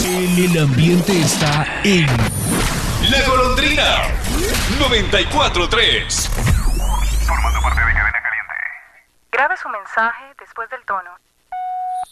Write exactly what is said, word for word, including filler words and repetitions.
El ambiente está en La Golondrina noventa y cuatro tres. Formando parte de Cadena Caliente. Grabe su mensaje después del tono.